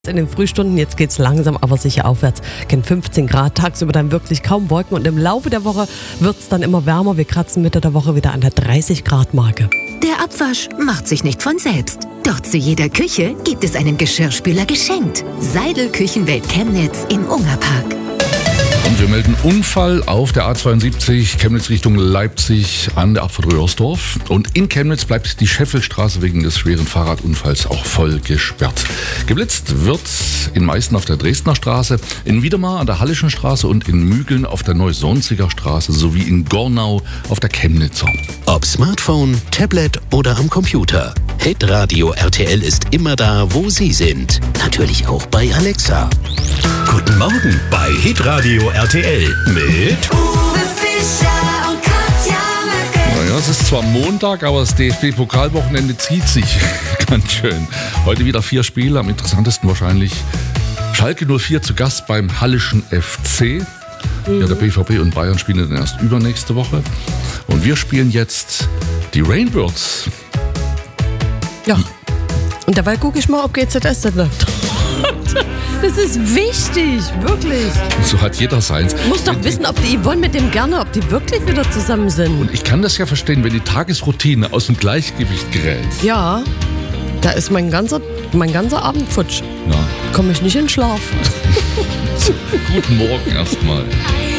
In den Frühstunden, jetzt geht's langsam, aber sicher aufwärts. Kennen 15 Grad, tagsüber dann wirklich kaum Wolken und im Laufe der Woche wird's dann immer wärmer. Wir kratzen Mitte der Woche wieder an der 30 Grad Marke. Der Abwasch macht sich nicht von selbst. Doch zu jeder Küche gibt es einen Geschirrspüler geschenkt. Seidel Küchenwelt Chemnitz im Ungerpark. Und wir melden Unfall auf der A72 Chemnitz Richtung Leipzig an der Abfahrt Röhrsdorf. Und in Chemnitz bleibt die Scheffelstraße wegen des schweren Fahrradunfalls auch voll gesperrt. Geblitzt wird in Meißen auf der Dresdner Straße, in Wiedemar an der Hallischen Straße und in Mügeln auf der Neusonziger Straße sowie in Gornau auf der Chemnitzer. Ob Smartphone, Tablet oder am Computer. Hitradio RTL ist immer da, wo Sie sind. Natürlich auch bei Alexa. Guten Morgen bei Hitradio RTL mit Uwe Fischer und Katja Möcke. Naja, es ist zwar Montag, aber das DFB-Pokalwochenende zieht sich ganz schön. Heute wieder 4 Spiele, am interessantesten wahrscheinlich Schalke 04 zu Gast beim Hallischen FC. Ja, der BVB und Bayern spielen dann erst übernächste Woche. Und wir spielen jetzt die Rainbirds. Ja, und dabei gucke ich mal, ob GZS das läuft. Das ist wichtig, wirklich. So hat jeder seins. Du musst doch wissen, ob die Yvonne mit dem Gerne, ob die wirklich wieder zusammen sind. Und ich kann das ja verstehen, wenn die Tagesroutine aus dem Gleichgewicht gerät. Ja, da ist mein ganzer Abend futsch. Ja. Komme ich nicht in Schlaf. Guten Morgen erstmal.